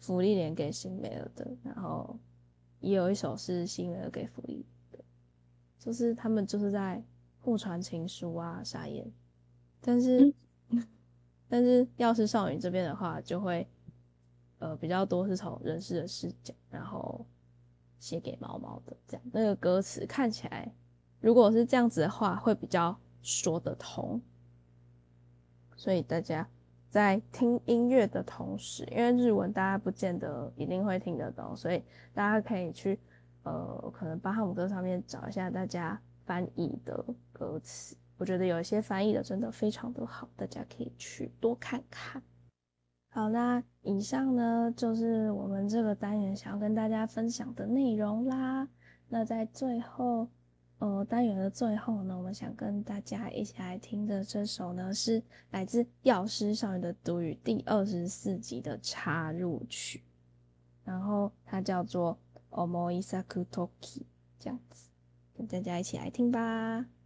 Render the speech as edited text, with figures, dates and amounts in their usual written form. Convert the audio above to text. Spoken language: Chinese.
芙莉莲给辛美尔的，然后也有一首是辛美尔给芙莉莲的，就是他们就是在互传情书啊，傻眼。但是但是药师少女这边的话，就会比较多是从人事的视角，然后写给毛毛的这样，那个歌词看起来，如果是这样子的话，会比较说得通。所以大家在听音乐的同时，因为日文大家不见得一定会听得懂，所以大家可以去可能巴哈姆特上面找一下大家翻译的歌词。我觉得有一些翻译的真的非常的好，大家可以去多看看。好，那以上呢就是我们这个单元想要跟大家分享的内容啦。那在最后，单元的最后呢，我们想跟大家一起来听的这首呢，是来自《药师少女的毒语》第24集的插入曲，然后它叫做《Omoisaku Toki》，这样子，跟大家一起来听吧。